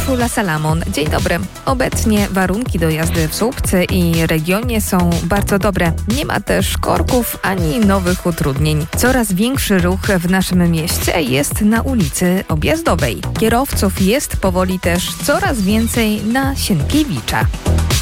Urszula Salamon. Dzień dobry. Obecnie warunki do jazdy w Słupcy i regionie są bardzo dobre. Nie ma też korków ani nowych utrudnień. Coraz większy ruch w naszym mieście jest na ulicy Objazdowej. Kierowców jest powoli też coraz więcej na Sienkiewicza.